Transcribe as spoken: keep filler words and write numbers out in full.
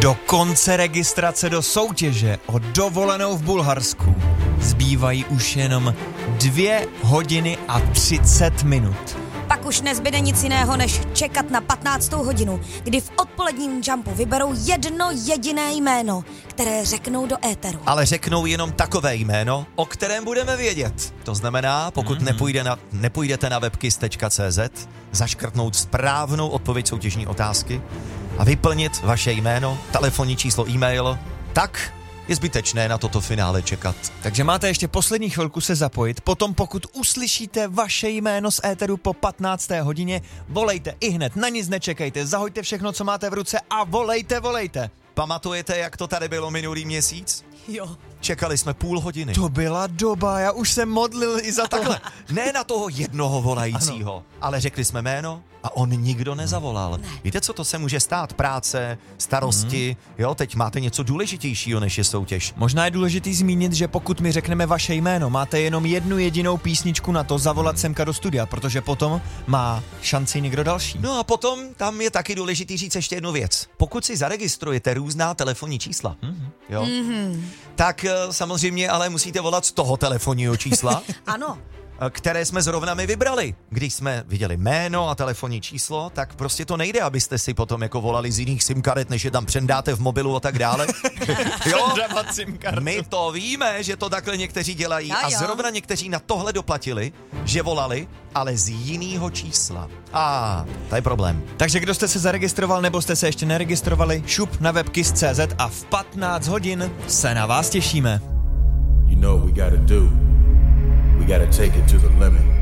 Do konce registrace do soutěže o dovolenou v Bulharsku zbývají už jenom dvě hodiny a třicet minut. Pak už nezbyde nic jiného, než čekat na patnáctou hodinu, kdy v odpoledním jumpu vyberou jedno jediné jméno, které řeknou do éteru. Ale řeknou jenom takové jméno, o kterém budeme vědět. To znamená, pokud mm-hmm. nepůjde na, nepůjdete na webkiss tečka cé zet, zaškrtnout správnou odpověď soutěžní otázky a vyplnit vaše jméno, telefonní číslo, e-mail, tak je zbytečné na toto finále čekat. Takže máte ještě poslední chvilku se zapojit, potom pokud uslyšíte vaše jméno z éteru po patnácté hodině, volejte i hned, na nic nečekejte, zahoďte všechno, co máte v ruce a volejte, volejte. Pamatujete, jak to tady bylo minulý měsíc? Jo. Čekali jsme půl hodiny. To byla doba, já už jsem modlil i za takhle. Ne na toho jednoho volajícího, ano. Ale řekli jsme jméno a on nikdo nezavolal. Ne. Víte, co to se může stát? Práce, starosti, mm. jo, teď máte něco důležitějšího, než je soutěž. Možná je důležitý zmínit, že pokud mi řekneme vaše jméno, máte jenom jednu jedinou písničku na to zavolat semka do studia, protože potom má šanci někdo další. No a potom tam je taky důležitý říct ještě jednu věc. Pokud si zaregistrujete různá telefonní čísla, mm. jo, mm. tak samozřejmě ale musíte volat z toho telefonního čísla. Ano. Které jsme zrovna my vybrali. Když jsme viděli jméno a telefonní číslo, tak prostě to nejde, abyste si potom jako volali z jiných simkaret, než je tam přendáte v mobilu a tak dále. Jo, my to víme, že to takhle někteří dělají jo, jo. a zrovna někteří na tohle doplatili, že volali, ale z jiného čísla. A to je problém. Takže kdo jste se zaregistroval nebo jste se ještě neregistrovali, šup na webkiss tečka cé zet a v patnáct hodin se na vás těšíme. You know we gotta do. We gotta take it to the limit.